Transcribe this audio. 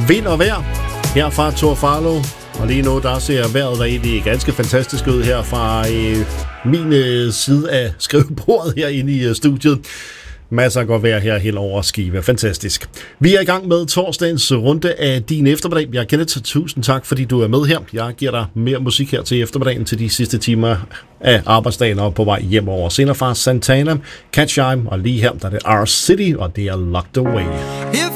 vind og vejr her fra Tor Farlo. Og lige nu, der ser vejret der egentlig ganske fantastisk ud her fra min side af skrivebordet herinde i studiet. Masser af godt vejr her helt over Skive. Fantastisk. Vi er i gang med torsdagens runde af din eftermiddag. Jeg kender til tusind tak, fordi du er med her. Jeg giver dig mere musik her til eftermiddagen til de sidste timer af arbejdsdagen og på vej hjem over. Senere fra Santana, Catch Time, og lige her der er det R City, og det er Locked Away. If